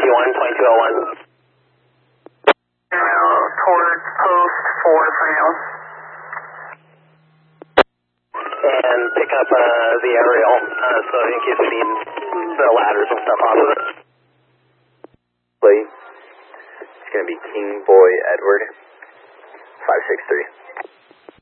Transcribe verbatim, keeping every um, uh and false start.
one, twenty-two oh one. Towards post four for now. And pick up uh, the aerial, uh, so in case we need the ladders and stuff off of it. It's going to be King Boy Edward, five six three.